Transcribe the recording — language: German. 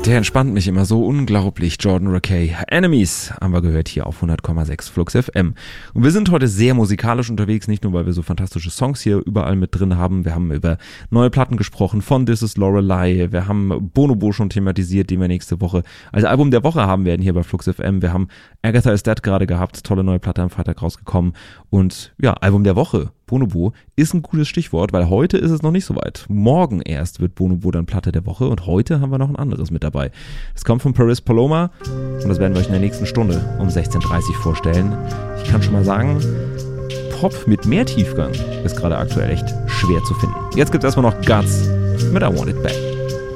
der entspannt mich immer so unglaublich. Jordan Rakei. Enemies haben wir gehört hier auf 100,6 Flux FM. Und wir sind heute sehr musikalisch unterwegs, nicht nur, weil wir so fantastische Songs hier überall mit drin haben. Wir haben über neue Platten gesprochen von This Is Lorelei. Wir haben Bonobo schon thematisiert, den wir nächste Woche als Album der Woche haben werden hier bei Flux FM. Wir haben Agatha Is Dead gerade gehabt. Tolle neue Platte am Freitag rausgekommen. Und ja, Album der Woche. Bonobo ist ein gutes Stichwort, weil heute ist es noch nicht so weit. Morgen erst wird Bonobo dann Platte der Woche und heute haben wir noch ein anderes mit dabei. Es kommt von Paris Paloma und das werden wir euch in der nächsten Stunde um 16.30 Uhr vorstellen. Ich kann schon mal sagen, Pop mit mehr Tiefgang ist gerade aktuell echt schwer zu finden. Jetzt gibt es erstmal noch Guts mit I Want It Back.